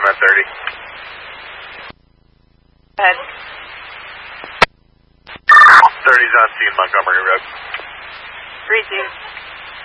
at 30. Ahead. 30's on scene, Montgomery Road. 3-2.